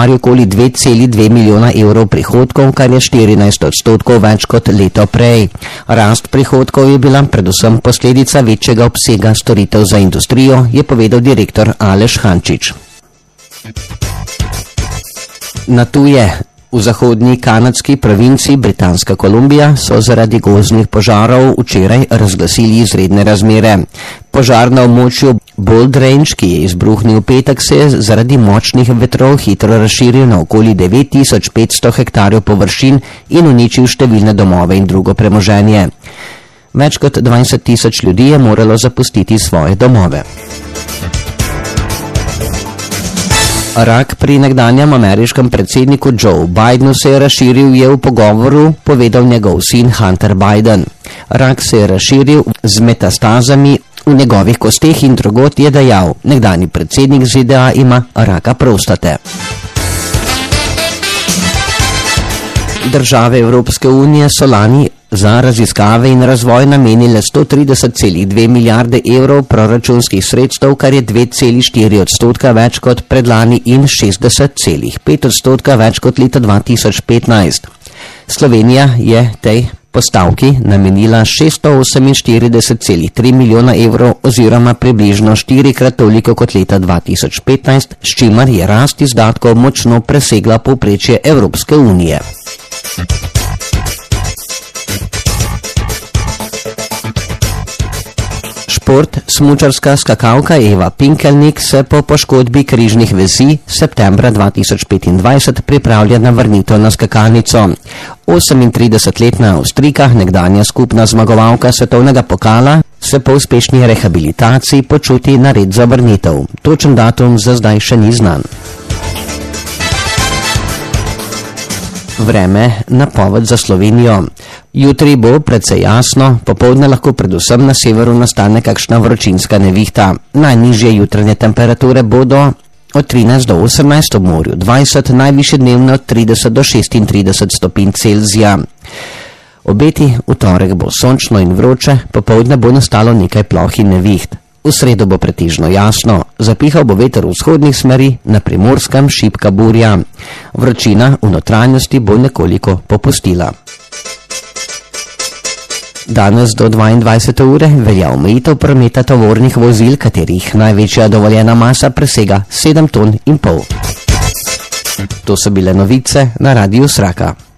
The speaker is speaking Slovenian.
ustvari okoli 2,2 milijona evrov prihodkov, kar je 14% več kot leto prej. Rast prihodkov je bila predvsem posledica večjega obsega storitev za industrijo, je povedal direktor Aleš Hančič. Na tuje. V zahodnji kanadski provinci Britanska Kolumbija so zaradi gozdnih požarov včeraj razglasili izredne razmere. Požar na območju Bold Range, ki je izbruhnil v petek, se je zaradi močnih vetrov hitro razširil na okoli 9500 hektarjev površin in uničil številne domove in drugo premoženje. Več kot 20,000 ljudi je moralo zapustiti svoje domove. Rak pri nekdanjem ameriškem predsedniku Joe Bidenu se je razširil, je v pogovoru povedal njegov sin Hunter Biden. Rak se je razširil z metastazami v njegovih kosteh in drugod, je dejal. Nekdanji predsednik ZDA ima raka prostate. Države Evropske unije so lani za raziskave in razvoj namenile 130,2 milijarde evrov proračunskih sredstev, kar je 2,4% več kot predlani in 60,5% več kot leta 2015. Slovenija je tej postavki namenila 648,3 milijona evrov oziroma približno 4-krat toliko kot leta 2015, s čimer je rast izdatkov močno presegla povprečje Evropske unije. Šport. Smučarska skakalka Eva Pinkelnik se po poškodbi križnih vezi septembra 2025 pripravlja na vrnitev na skakalnico. 38-letna Avstrijka, nekdanja skupna zmagovalka svetovnega pokala, se po uspešni rehabilitaciji počuti nared za vrnitev. Točen datum za zdaj še ni znan. Vreme, napoved za Slovenijo. Jutri bo precej jasno, popoldne lahko predvsem na severu nastane kakšna vročinska nevihta. Najnižje jutranje temperature bodo od 13 do 18 ob morju, 20, najvišje dnevne od 30 do 36 stopinj Celzija. Obeti, v torek bo sončno in vroče, popoldne bo nastalo nekaj ploh in neviht. V sredo bo pretežno jasno, zapihal bo veter v vzhodnih smeri, na Primorskem šibka burja. Vročina v notranjosti bo nekoliko popustila. Danes do 22. ure velja omejitev prometa tovornih vozil, katerih največja dovoljena masa presega 7,5 ton. To so bile novice na Radiu Sraka.